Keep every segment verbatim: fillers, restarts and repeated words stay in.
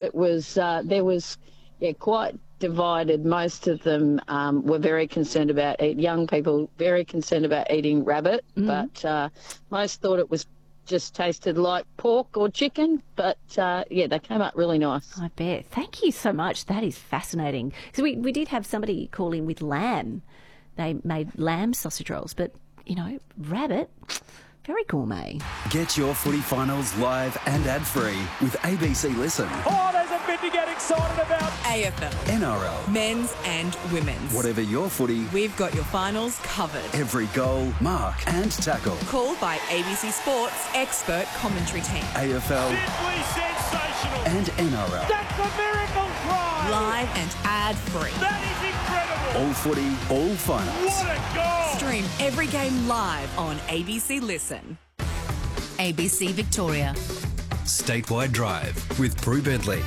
it was, uh, there was, yeah, quite divided. Most of them um, were very concerned about eat, young people very concerned about eating rabbit, mm. but uh, most thought it was just tasted like pork or chicken. But uh, yeah, they came up really nice. I bet. Thank you so much. That is fascinating. So we we did have somebody call in with lamb. They made lamb sausage rolls, but you know, rabbit. Very gourmet. Get your footy finals live and ad-free with A B C Listen. Oh, there's a bit to get excited about. A F L. N R L. Men's and women's. Whatever your footy, we've got your finals covered. Every goal, mark and tackle. Called by A B C Sports expert commentary team. A F L. Simply sensational. And N R L. That's a miracle try. Live and ad-free. That is incredible. All footy, all finals. What a goal. Stream every game live on A B C Listen. A B C Victoria. Statewide Drive with Prue Bentley.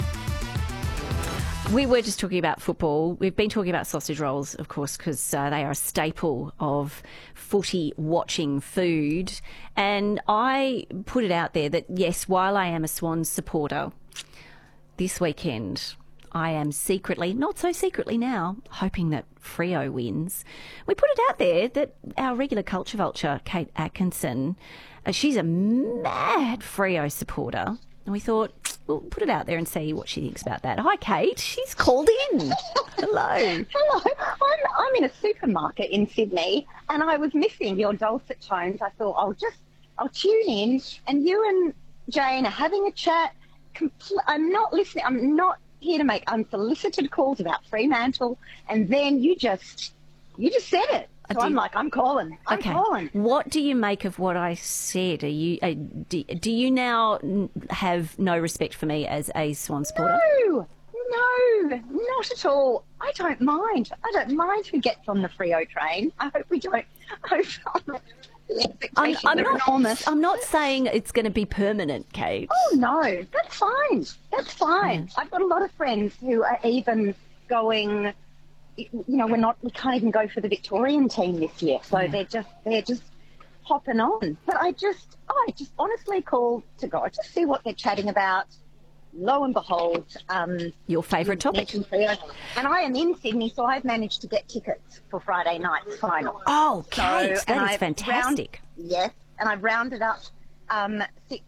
We were just talking about football. We've been talking about sausage rolls, of course, because uh, they are a staple of footy watching food. And I put it out there that, yes, while I am a Swans supporter, this weekend I am secretly, not so secretly now, hoping that Freo wins. We put it out there that our regular culture vulture, Kate Atkinson, uh, she's a mad Freo supporter. And we thought, we'll put it out there and see what she thinks about that. Hi, Kate. She's called in. Hello. Hello. I'm, I'm in a supermarket in Sydney and I was missing your dulcet tones. I thought, I'll just, I'll tune in and you and Jane are having a chat. Compl- I'm not listening. I'm not here to make unsolicited calls about Fremantle, and then you just you just said it. So I'm like, I'm calling. I'm okay. calling. What do you make of what I said? Are you uh, do, do you now have no respect for me as a Swan supporter? No, no, not at all. I don't mind. I don't mind who gets on the Freo train. I hope we don't. I hope I'm, I'm, not, enormous. I'm not saying it's going to be permanent, Kate. Oh, no. That's fine. That's fine. Yeah. I've got a lot of friends who are even going, you know, we're not, we can't even go for the Victorian team this year. So yeah. they're just, they're just hopping on. But I just, oh, I just honestly call to God to see what they're chatting about. Lo and behold, um, your favourite topic. And I am in Sydney, so I've managed to get tickets for Friday night's final. Oh, Kate, so, that is I've fantastic. Round, yes, and I've rounded up um, six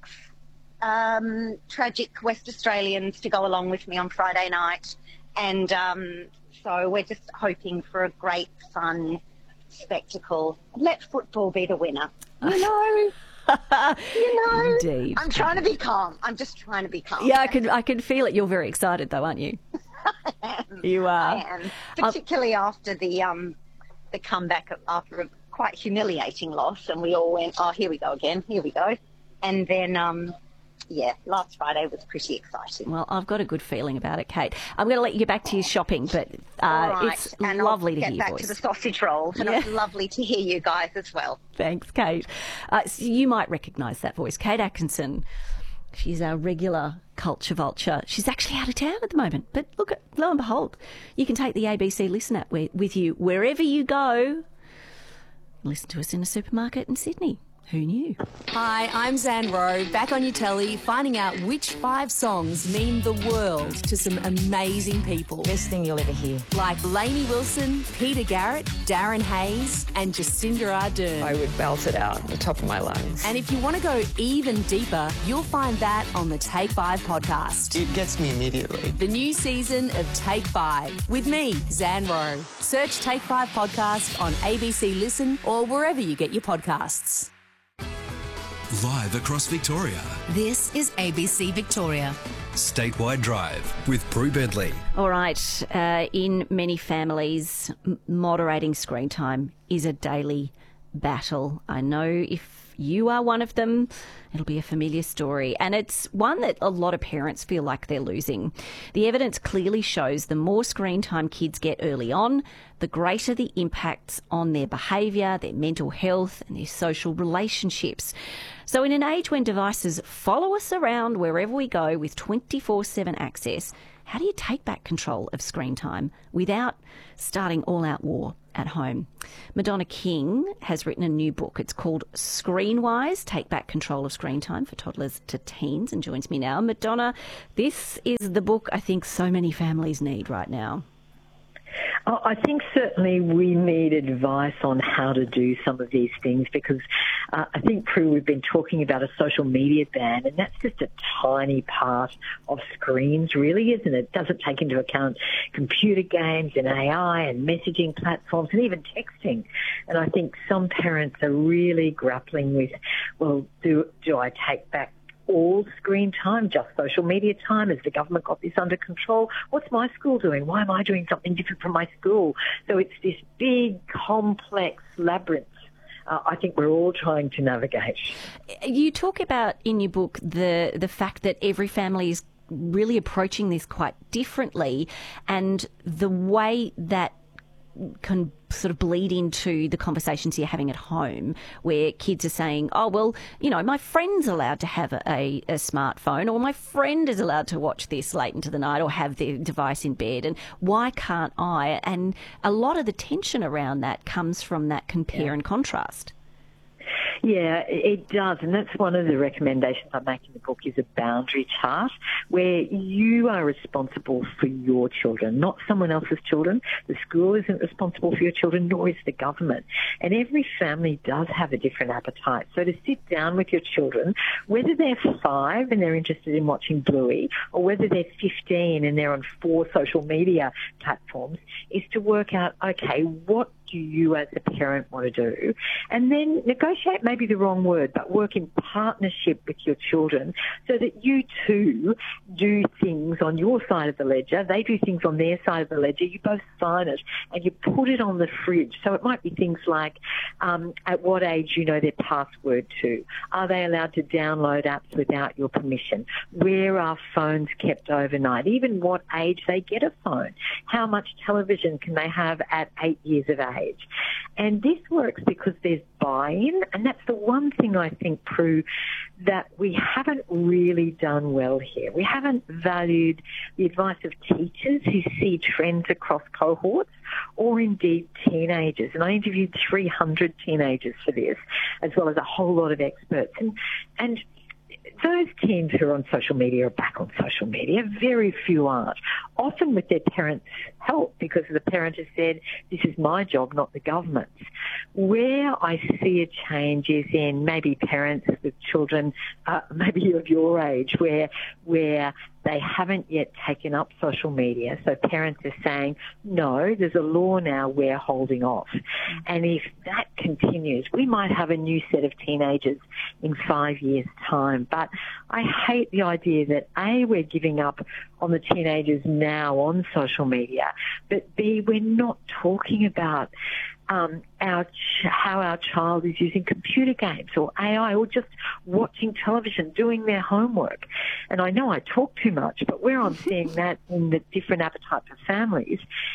um, tragic West Australians to go along with me on Friday night. And um, so we're just hoping for a great, fun spectacle. Let football be the winner. You know? You know, Indeed. I'm trying to be calm. I'm just trying to be calm. Yeah, I can I can feel it. You're very excited, though, aren't you? I am. You are. I am, particularly um, after the um the comeback after a quite humiliating loss, and we all went, oh, here we go again, here we go, and then um. Yeah, last Friday was pretty exciting. Well, I've got a good feeling about it, Kate. I'm going to let you get back to your shopping, but uh, right. it's and lovely I'll to get hear your back voice. to the sausage rolls, and Yeah. it's lovely to hear you guys as well. Thanks, Kate. Uh, so you might recognise that voice. Kate Atkinson. She's our regular culture vulture. She's actually out of town at the moment. But look, at, lo and behold, you can take the A B C Listen app with you wherever you go. Listen to us in a supermarket in Sydney. Who knew? Hi, I'm Zan Rowe, back on your telly, finding out which five songs mean the world to some amazing people. Best thing you'll ever hear. Like Lainey Wilson, Peter Garrett, Darren Hayes, and Jacinda Ardern. I would belt it out at the top of my lungs. And if you want to go even deeper, you'll find that on the Take Five podcast. It gets me immediately. The new season of Take Five with me, Zan Rowe. Search Take Five podcast on A B C Listen or wherever you get your podcasts. Live across Victoria. This is A B C Victoria. Statewide Drive with Prue Bentley. All right. Uh, in many families, m- moderating screen time is a daily battle. I know if you are one of them, it'll be a familiar story. And it's one that a lot of parents feel like they're losing. The evidence clearly shows the more screen time kids get early on, the greater the impacts on their behaviour, their mental health and their social relationships. So in an age when devices follow us around wherever we go with twenty-four seven access, how do you take back control of screen time without starting all-out war at home? Madonna King has written a new book. It's called Screenwise, Take Back Control of Screen Time for Toddlers to Teens, and joins me now. Madonna, this is the book I think so many families need right now. Oh, I think certainly we need advice on how to do some of these things because uh, I think, Prue, we've been talking about a social media ban, and that's just a tiny part of screens, really, isn't it? It doesn't take into account computer games and A I and messaging platforms and even texting. And I think some parents are really grappling with, well, do, do I take back all screen time, just social media time? Has the government got this under control? What's my school doing? Why am I doing something different from my school? So it's this big, complex labyrinth uh, I think we're all trying to navigate. You talk about in your book the the fact that every family is really approaching this quite differently, and the way that can sort of bleed into the conversations you're having at home where kids are saying, oh, well, you know, my friend's allowed to have a, a, a smartphone, or my friend is allowed to watch this late into the night or have their device in bed, and why can't I? And a lot of the tension around that comes from that compare yeah. and contrast. Yeah, it does, and that's one of the recommendations I make in the book is a boundary chart where you are responsible for your children, not someone else's children. The school isn't responsible for your children, nor is the government. And every family does have a different appetite. So to sit down with your children, whether they're five and they're interested in watching Bluey, or whether they're fifteen and they're on four social media platforms, is to work out, okay, what do you as a parent want to do? And then negotiate may be the wrong word, but work in partnership with your children so that you too do things on your side of the ledger, they do things on their side of the ledger, you both sign it and you put it on the fridge. So it might be things like um, at what age you know their password to, are they allowed to download apps without your permission, where are phones kept overnight, even what age they get a phone, how much television can they have at eight years of age. And this works because there's buy-in, and that's the one thing I think, Prue, that we haven't really done well here. We haven't valued the advice of teachers who see trends across cohorts, or indeed teenagers. And I interviewed three hundred teenagers for this, as well as a whole lot of experts. And, and those teens who are on social media are back on social media. Very few aren't, often with their parents' help, because the parent has said, this is my job, not the government's. Where I see a change is in maybe parents with children, uh, maybe of your age, where where they haven't yet taken up social media. So parents are saying, no, there's a law now, we're holding off. And if that continues, we might have a new set of teenagers in five years' time. But I hate the idea that, A, we're giving up on the teenagers now on social media, but B, we're not talking about Um, our ch- how our child is using computer games or A I or just watching television, doing their homework. And I know I talk too much, but where I'm seeing that in the different appetites of families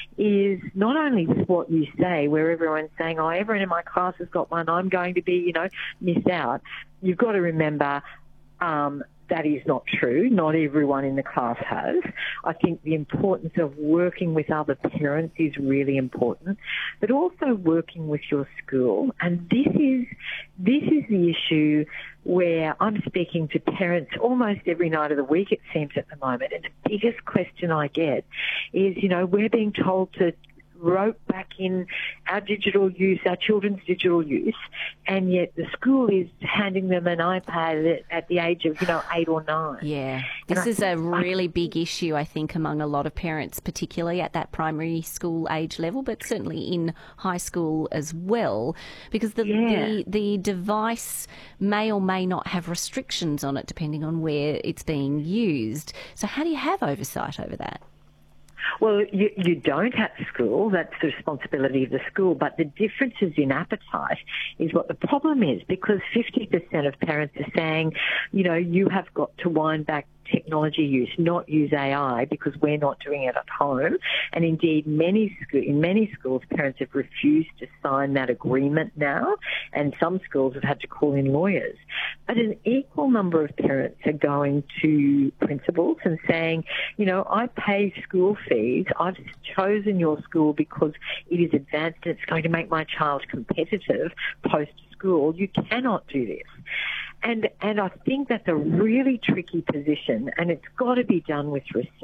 is not only what you say, where everyone's saying, oh, everyone in my class has got one, I'm going to be, you know, missed out. You've got to remember um, that is not true. Not everyone in the class has. I think the importance of working with other parents is really important, but also working with your school. And this is this is the issue where I'm speaking to parents almost every night of the week, it seems, at the moment. And the biggest question I get is, you know, we're being told to rope back in our digital use, our children's digital use, and yet the school is handing them an iPad at, at the age of, you know, eight or nine. Yeah, this and is I, a really I, big issue, I think, among a lot of parents, particularly at that primary school age level, but certainly in high school as well, because the, yeah. the, the device may or may not have restrictions on it depending on where it's being used. So how do you have oversight over that? Well, you, you don't at school. That's the responsibility of the school. But the differences in appetite is what the problem is, because fifty percent of parents are saying, you know, you have got to wind back technology use, not use A I because we're not doing it at home. And indeed, many sco- in many schools, parents have refused to sign that agreement now, and some schools have had to call in lawyers. But an equal number of parents are going to principals and saying, you know, I pay school fees. I've chosen your school because it is advanced and it's going to make my child competitive post-school. You cannot do this. And and I think that's a really tricky position, and it's got to be done with respect.